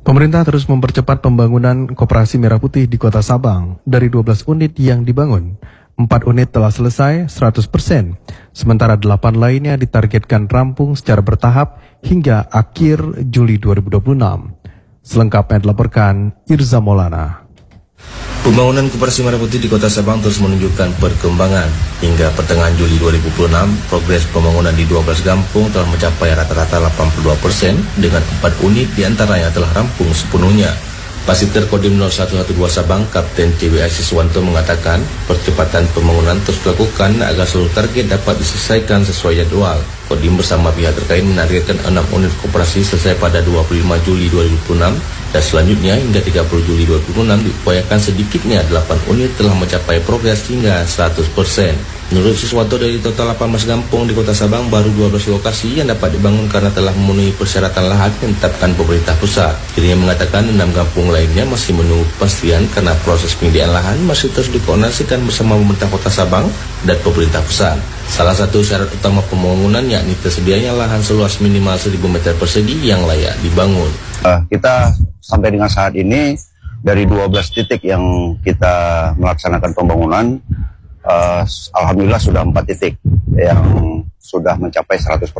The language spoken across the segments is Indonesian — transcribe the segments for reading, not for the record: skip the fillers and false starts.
Pemerintah terus mempercepat pembangunan koperasi merah putih di Kota Sabang. Dari 12 unit yang dibangun, 4 unit telah selesai 100%, sementara 8 lainnya ditargetkan rampung secara bertahap hingga akhir Juli 2026. Selengkapnya dilaporkan Irza Maulana. Pembangunan koperasi merah putih di Kota Sabang terus menunjukkan perkembangan. Hingga pertengahan Juli 2026, progres pembangunan di 12 kampung telah mencapai rata-rata 82%, dengan 4 unit diantaranya telah rampung sepenuhnya. Pasiter Kodim 0112 Sabang, Kapten CBI Siswanto mengatakan, percepatan pembangunan terus dilakukan agar seluruh target dapat diselesaikan sesuai jadwal. Kodim bersama pihak terkait menargetkan 6 unit koperasi selesai pada 25 Juli 2026 dan selanjutnya hingga 30 Juli 2026 diupayakan sedikitnya 8 unit telah mencapai progres hingga 100%. Menurut Siswanto, dari total 18 kampung di Kota Sabang, baru 12 lokasi yang dapat dibangun karena telah memenuhi persyaratan lahan yang ditetapkan pemerintah pusat. Dirinya mengatakan 6 kampung lainnya masih menunggu kepastian karena proses penyediaan lahan masih terus dikoordinasikan bersama pemerintah Kota Sabang dan pemerintah pusat. Salah satu syarat utama pembangunan yakni tersedianya lahan seluas minimal 1000 meter persegi yang layak dibangun. Kita sampai dengan saat ini dari 12 titik yang kita melaksanakan pembangunan, alhamdulillah sudah 4 titik yang sudah mencapai 100%,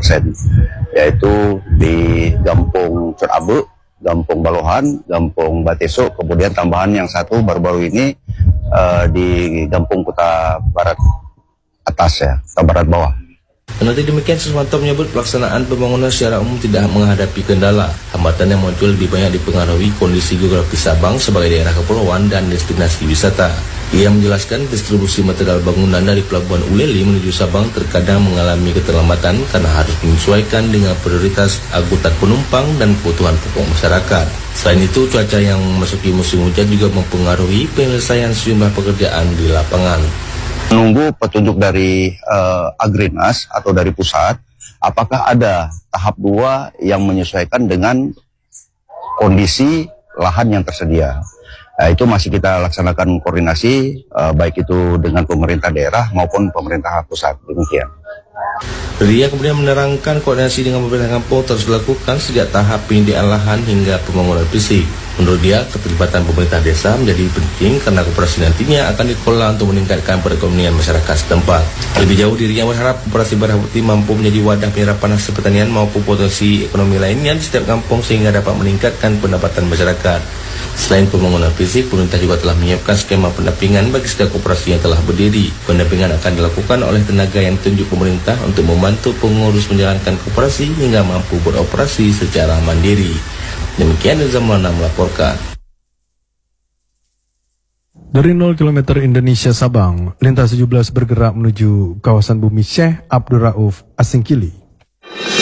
yaitu di Gampung Curabe, Gampung Balohan, Gampung Bateso, kemudian tambahan yang satu baru-baru ini di Gampung Kuta Barat atas ya, Kuta Barat bawah. Kendati demikian, Siswanto menyebut pelaksanaan pembangunan secara umum tidak menghadapi kendala. Hambatan yang muncul lebih banyak dipengaruhi kondisi geografis Sabang sebagai daerah kepulauan dan destinasi wisata. Ia menjelaskan distribusi material bangunan dari Pelabuhan Uleli menuju Sabang terkadang mengalami keterlambatan karena harus menyesuaikan dengan prioritas angkutan penumpang dan kebutuhan pokok masyarakat. Selain itu, cuaca yang memasuki musim hujan juga mempengaruhi penyelesaian sejumlah pekerjaan di lapangan. Menunggu petunjuk dari Agrinas atau dari pusat, apakah ada tahap 2 yang menyesuaikan dengan kondisi lahan yang tersedia. Itu masih kita laksanakan koordinasi, baik itu dengan pemerintah daerah maupun pemerintah pusat, demikian. Dia kemudian menerangkan koordinasi dengan pemerintah kampung terus dilakukan sejak tahap penyediaan lahan hingga pembangunan fisik. Menurut dia, keterlibatan pemerintah desa menjadi penting karena koperasi nantinya akan dikelola untuk meningkatkan perekonomian masyarakat setempat. Lebih jauh, dirinya berharap koperasi merah putih mampu menjadi wadah penyerapan hasil pertanian maupun potensi ekonomi lainnya di setiap kampung sehingga dapat meningkatkan pendapatan masyarakat. Selain pembangunan fisik, pemerintah juga telah menyiapkan skema pendampingan bagi setiap koperasi yang telah berdiri. Pendampingan akan dilakukan oleh tenaga yang ditunjuk pemerintah untuk membantu pengurus menjalankan koperasi hingga mampu beroperasi secara mandiri. Demikian Irza Maulana melaporkan. Dari 0 km Indonesia Sabang, lintas 17 bergerak menuju kawasan bumi Syekh Abdul Rauf Asingkili.